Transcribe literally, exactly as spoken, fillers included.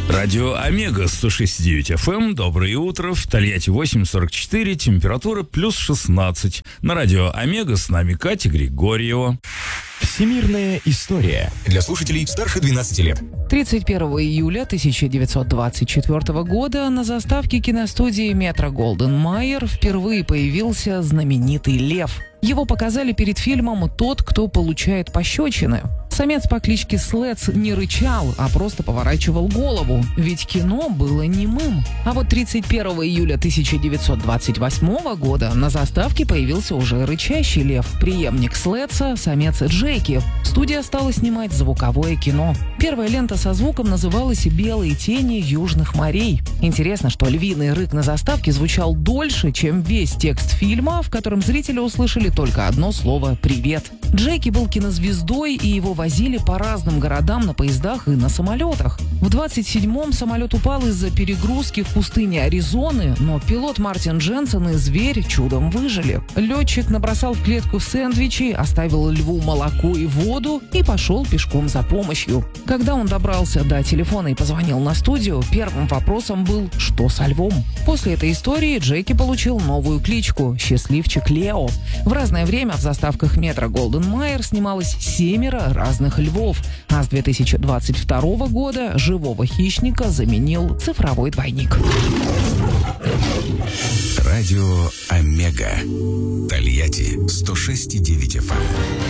Радио Омега сто шесть и девять эф эм. Доброе утро. В Тольятти восемь сорок четыре. Температура плюс шестнадцать. На радио Омега с нами Катя Григорьева. Всемирная история для слушателей старше двенадцати лет. тридцать первого июля тысяча девятьсот двадцать четвёртого года на заставке киностудии Метро Голден Майер впервые появился знаменитый лев. Его показали перед фильмом «Тот, кто получает пощечины». Самец по кличке Слец не рычал, а просто поворачивал голову, ведь кино было немым. А вот тридцать первого июля тысяча девятьсот двадцать восьмого года на заставке появился уже рычащий лев, преемник Слеца, самец Джеки. Студия стала снимать звуковое кино. Первая лента со звуком называлась «Белые тени южных морей». Интересно, что львиный рык на заставке звучал дольше, чем весь текст фильма, в котором зрители услышали только одно слово «Привет». Джеки был кинозвездой, и его возили по разным городам на поездах и на самолетах. В двадцать седьмом самолет упал из-за перегрузки в пустыне Аризоны, но пилот Мартин Дженсен и зверь чудом выжили. Летчик набросал в клетку сэндвичи, оставил льву молоко и воду и пошел пешком за помощью. Когда он добрался до телефона и позвонил на студию, первым вопросом был «Что со львом?». После этой истории Джеки получил новую кличку – «Счастливчик Лео». В разное время в заставках метро Голден Майер снималось семеро разных львов, а с две тысячи двадцать второго года живого хищника заменил цифровой двойник. Радио Омега. Тольятти сто шесть и девять эф эм.